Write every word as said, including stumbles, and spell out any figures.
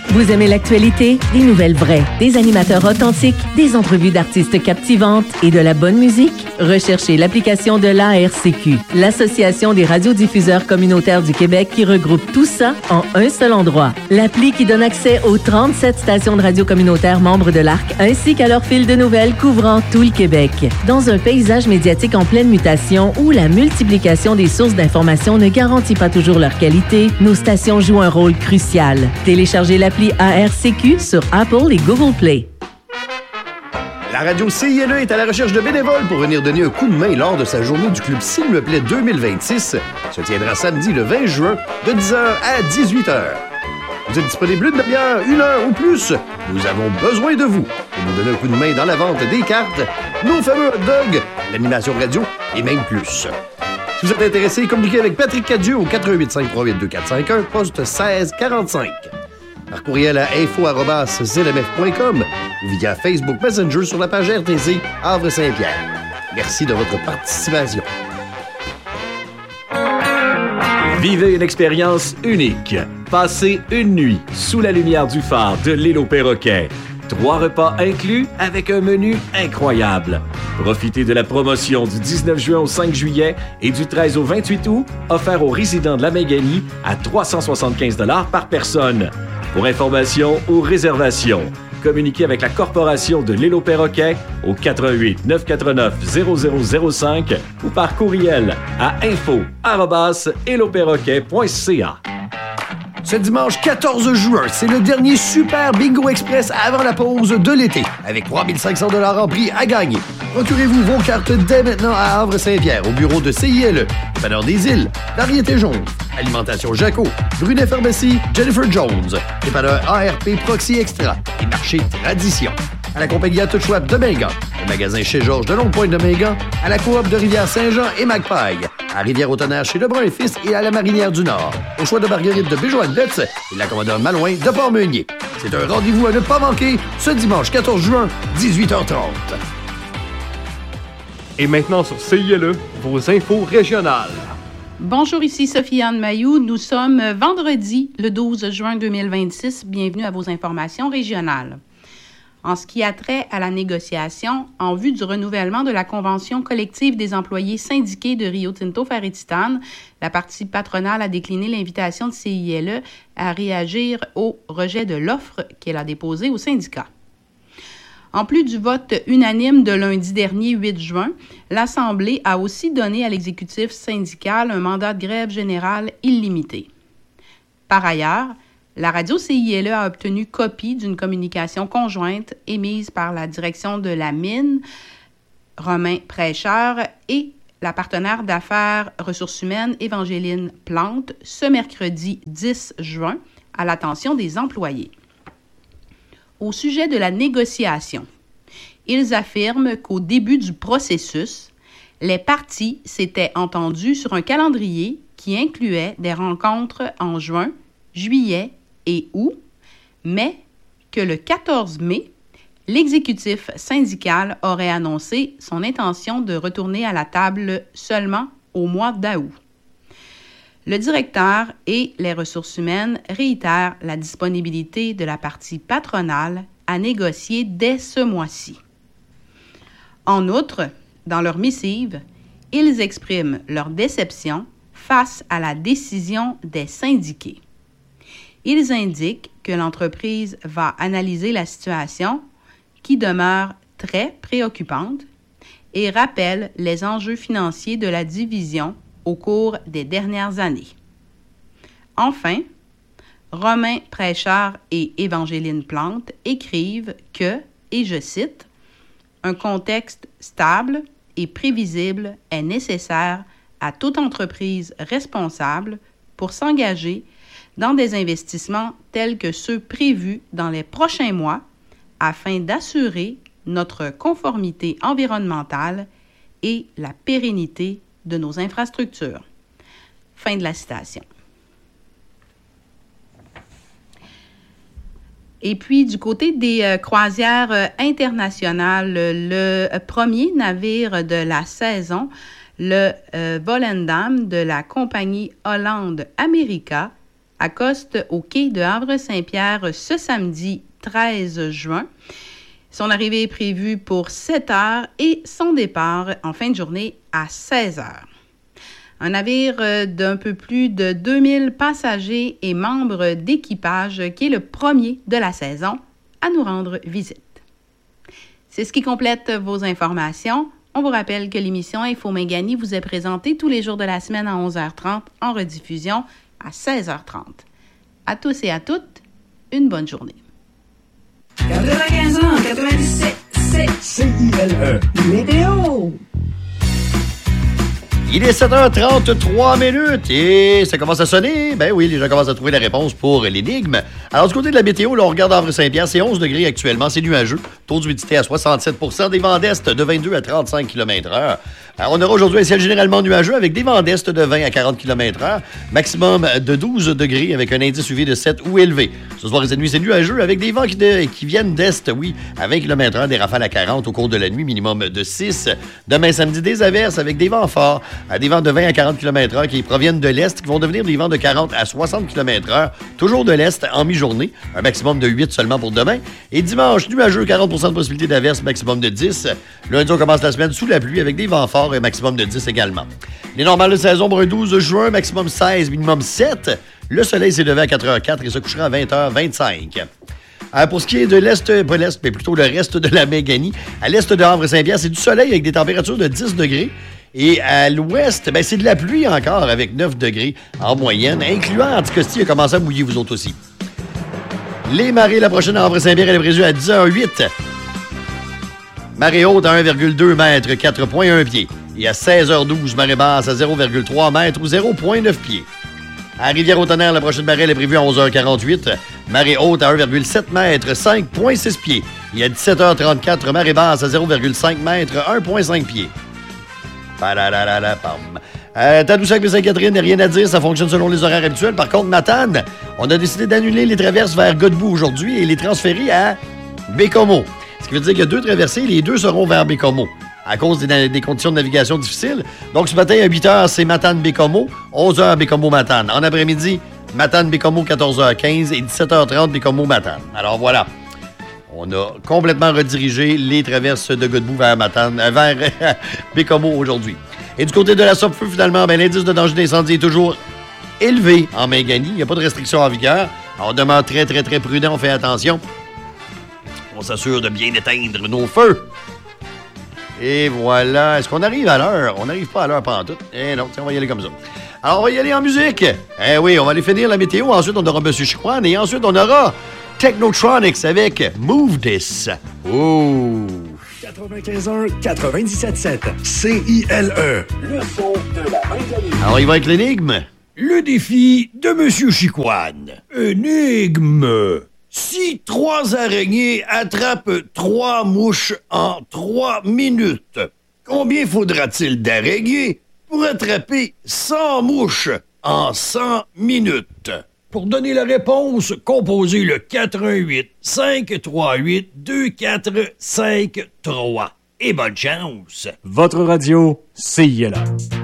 Vous aimez l'actualité? Des nouvelles vraies, des animateurs authentiques, des entrevues d'artistes captivantes et de la bonne musique? Recherchez l'application de l'A R C Q, l'Association des radiodiffuseurs communautaires du Québec, qui regroupe tout ça en un seul endroit. L'appli qui donne accès aux trente-sept stations de radio communautaires membres de l'A R C, ainsi qu'à leur fil de nouvelles couvrant tout le Québec. Dans un paysage médiatique en pleine mutation où la multiplication des sources d'informations ne garantit pas toujours leur qualité, nos stations jouent un rôle crucial. Téléchargez l'appli A R C Q sur Apple et Google Play. La radio C I L E est à la recherche de bénévoles pour venir donner un coup de main lors de sa journée du Club S'il me plaît deux mille vingt-six. Se tiendra samedi le vingt juin de dix heures à dix-huit heures. Vous êtes disponible une demi-heure, une heure ou plus? Nous avons besoin de vous pour nous donner un coup de main dans la vente des cartes, nos fameux hot dogs, l'animation radio et même plus. Si vous êtes intéressé, communiquez avec Patrick Cadieux au quatre un huit cinq trois huit deux quatre cinq un, poste seize quarante-cinq. Par courriel à info arobase z m f point com ou via Facebook Messenger sur la page R T C Havre-Saint-Pierre. Merci de votre participation. Vivez une expérience unique. Passez une nuit sous la lumière du phare de l'île aux Perroquets. Trois repas inclus avec un menu incroyable. Profitez de la promotion du dix-neuf juin au cinq juillet et du treize au vingt-huit août, offert aux résidents de la Méganie à trois cent soixante-quinze dollars par personne. Pour information ou réservation, communiquez avec la Corporation de l'île aux Perroquets au quatre un huit neuf quatre neuf zéro zéro zéro cinq ou par courriel à info arobase île aux perroquets point c a. Ce dimanche quatorze juin, c'est le dernier Super Bingo Express avant la pause de l'été, avec trois mille cinq cents dollars en prix à gagner. Procurez-vous vos cartes dès maintenant à Havre-Saint-Pierre, au bureau de C I L E, Dépanneur des Îles, Variété Jaune, Alimentation Jaco, Brunet Pharmacie, Jennifer Jones, Dépanneur A R P Proxy Extra et Marché Tradition. À la compagnie Atochouap de Mingan, le magasin chez Georges de Longue-Pointe de Mingan, à la coop de Rivière-Saint-Jean et Magpie, à Rivière-au-Tonnerre chez Lebrun et Fils et à la Marinière du Nord, au choix de Marguerite de Béjoine-Betz et la commandeur Malouin de Port-Meunier. C'est un rendez-vous à ne pas manquer ce dimanche quatorze juin, dix-huit heures trente. Et maintenant sur C I L E, vos infos régionales. Bonjour, ici Sophie-Anne Mailloux. Nous sommes vendredi, le douze juin deux mille vingt-six. Bienvenue à vos informations régionales. En ce qui a trait à la négociation, en vue du renouvellement de la Convention collective des employés syndiqués de Rio Tinto Ferry-Titane, la partie patronale a décliné l'invitation de C I L E à réagir au rejet de l'offre qu'elle a déposée au syndicat. En plus du vote unanime de lundi dernier, huit juin, l'Assemblée a aussi donné à l'exécutif syndical un mandat de grève générale illimité. Par ailleurs, la radio C I L E a obtenu copie d'une communication conjointe émise par la direction de la mine, Romain Prêcheur, et la partenaire d'affaires ressources humaines Évangéline Plante ce mercredi dix juin à l'attention des employés. Au sujet de la négociation, ils affirment qu'au début du processus, les parties s'étaient entendues sur un calendrier qui incluait des rencontres en juin, juillet et août, mais que le quatorze mai, l'exécutif syndical aurait annoncé son intention de retourner à la table seulement au mois d'août. Le directeur et les ressources humaines réitèrent la disponibilité de la partie patronale à négocier dès ce mois-ci. En outre, dans leur missive, ils expriment leur déception face à la décision des syndiqués. Ils indiquent que l'entreprise va analyser la situation qui demeure très préoccupante et rappelle les enjeux financiers de la division au cours des dernières années. Enfin, Romain Prêcheur et Évangéline Plante écrivent que, et je cite, « Un contexte stable et prévisible est nécessaire à toute entreprise responsable pour s'engager dans des investissements tels que ceux prévus dans les prochains mois afin d'assurer notre conformité environnementale et la pérennité de nos infrastructures. » Fin de la citation. Et puis, du côté des euh, croisières euh, internationales, le euh, premier navire de la saison, le euh, Volendam de la compagnie Holland America, accoste au quai de Havre-Saint-Pierre ce samedi treize juin. Son arrivée est prévue pour sept heures et son départ en fin de journée à seize heures. Un navire d'un peu plus de deux mille passagers et membres d'équipage qui est le premier de la saison à nous rendre visite. C'est ce qui complète vos informations. On vous rappelle que l'émission Info Méganie vous est présentée tous les jours de la semaine à onze heures trente, en rediffusion à seize heures trente. À tous et à toutes, une bonne journée. quatre-vingt-quinze ans, quatre-vingt-dix-sept, c'est C I L E. Météo! Il est sept heures trente-trois minutes et ça commence à sonner. Ben oui, les gens commencent à trouver la réponse pour l'énigme. Alors, du côté de la météo, là, on regarde Havre-Saint-Pierre, c'est onze degrés actuellement, c'est nuageux. Taux d'humidité à soixante-sept pour cent, des vents d'est de vingt-deux à trente-cinq kilomètres heure. Alors, on aura aujourd'hui un ciel généralement nuageux avec des vents d'est de vingt à quarante kilomètres heure, maximum de douze degrés avec un indice U V de sept ou élevé. Ce soir et cette nuit, c'est nuageux avec des vents qui, de, qui viennent d'est, oui, à vingt kilomètres heure, des rafales à quarante au cours de la nuit, minimum de six. Demain samedi, des averses avec des vents forts, à des vents de vingt à quarante kilomètres heure qui proviennent de l'est, qui vont devenir des vents de quarante à soixante kilomètres heure, toujours de l'est en mi-journée, un maximum de huit seulement pour demain. Et dimanche, nuageux, quarante pour cent de possibilité d'averse, maximum de dix. Lundi, on commence la semaine sous la pluie avec des vents forts et maximum de dix également. Les normales de saison pour un douze juin, maximum seize, minimum sept. Le soleil s'est levé à quatre heures quatre et se couchera à vingt heures vingt-cinq. Euh, pour ce qui est de l'est, pas l'est, mais plutôt le reste de la Méganie, à l'est de Havre-Saint-Pierre, c'est du soleil avec des températures de dix degrés. Et à l'ouest, ben, c'est de la pluie encore avec neuf degrés en moyenne, incluant Anticosti, a commencé à mouiller vous autres aussi. Les marées, la prochaine à Havre-Saint-Pierre, elle est prévue à dix heures huit. Marée haute à un virgule deux mètres, quatre virgule un pieds. Et à seize heures douze, marée basse à zéro virgule trois mètres ou zéro virgule neuf pieds. À Rivière-au-Tonnerre, la prochaine marée elle est prévue à onze heures quarante-huit. Marée haute à un virgule sept mètres, cinq virgule six pieds. Et à dix-sept heures trente-quatre, marée basse à zéro virgule cinq mètres, un virgule cinq pieds. Euh, Tadoussac et Sainte-Catherine, il n'y a rien à dire, ça fonctionne selon les horaires habituels. Par contre, Matane, on a décidé d'annuler les traverses vers Godbout aujourd'hui et les transférer à Bécomo. Ce qui veut dire qu'il y a deux traversées, les deux seront vers Bécomo à cause des, des conditions de navigation difficiles. Donc, ce matin, à huit heures, c'est Matane-Bécomo, onze heures, Bécomo-Matane. En après-midi, Matane-Bécomo, quatorze heures quinze et dix-sept heures trente, Bécomo-Matane. Alors, voilà. On a complètement redirigé les traverses de Godbout vers Matane, euh, vers Bécomo aujourd'hui. Et du côté de la Sopfeu, finalement, ben, l'indice de danger d'incendie est toujours élevé en Méganie. Il n'y a pas de restriction en vigueur. Alors, on demeure très, très, très prudent. On fait attention. On s'assure de bien éteindre nos feux. Et voilà. Est-ce qu'on arrive à l'heure? On n'arrive pas à l'heure pantoute. Eh non, on va y aller comme ça. Alors, on va y aller en musique. Eh oui, on va aller finir la météo. Ensuite, on aura M. Chicoine. Et ensuite, on aura Technotronics avec Move This. Oh! quatre-vingt-quinze heures, quatre-vingt-dix-sept sept. C I L E. Le son de la Méganie. Alors, il va avec l'énigme. Le défi de M. Chicoine. Énigme. Si trois araignées attrapent trois mouches en trois minutes, combien faudra-t-il d'araignées pour attraper cent mouches en cent minutes? Pour donner la réponse, composez le quatre un huit, cinq trois huit, deux quatre cinq trois. Et bonne chance! Votre radio, C I L A.